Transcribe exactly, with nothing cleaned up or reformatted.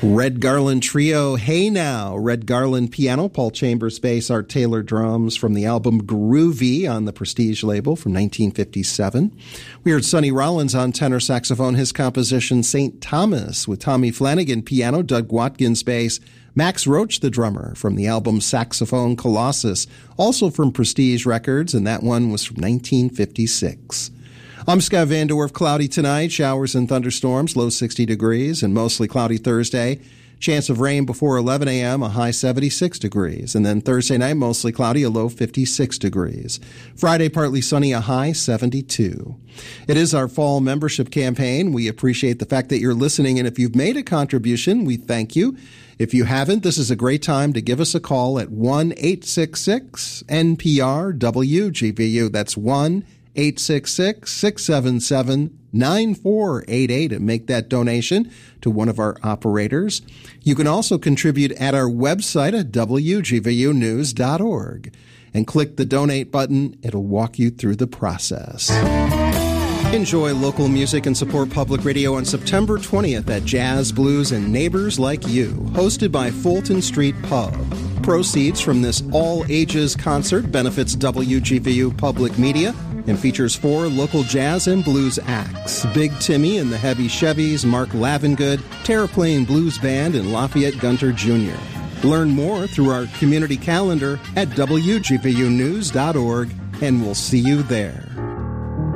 Red Garland Trio, Hey Now. Red Garland piano, Paul Chambers bass, Art Taylor drums from the album Groovy on the Prestige label from nineteen fifty-seven. We heard Sonny Rollins on tenor saxophone, his composition Saint Thomas, with Tommy Flanagan piano, Doug Watkins bass, Max Roach the drummer from the album Saxophone Colossus, also from Prestige Records, and that one was from nineteen fifty-six. I'm Scott Vanderwerf. Cloudy tonight, showers and thunderstorms, low sixty degrees, and mostly cloudy Thursday. Chance of rain before eleven a.m., a high seventy-six degrees. And then Thursday night, mostly cloudy, a low fifty-six degrees. Friday, partly sunny, a high seventy-two. It is our fall membership campaign. We appreciate the fact that you're listening, and if you've made a contribution, we thank you. If you haven't, this is a great time to give us a call at one eight six six N P R W G V U. That's one eight six six, six seven seven, nine four eight eight and make that donation to one of our operators. You can also contribute at our website at W G V U news dot org and click the donate button. It'll walk you through the process. Enjoy local music and support public radio on September twentieth at Jazz, Blues, and Neighbors Like You, hosted by Fulton Street Pub. Proceeds from this all-ages concert benefits W G V U Public Media and features four local jazz and blues acts: Big Timmy and the Heavy Chevys, Mark Lavengood, Terraplane Blues Band, and Lafayette Gunter Junior Learn more through our community calendar at W G V U news dot org, and we'll see you there.